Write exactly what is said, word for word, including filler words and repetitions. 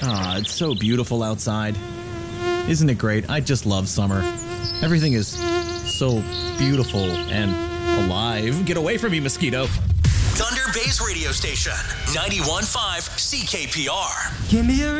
Ah, it's so beautiful outside. Isn't it great? I just love summer. Everything is so beautiful and alive. Get away from me, mosquito. Thunder Bay's radio station, ninety-one point five C K P R. Give me a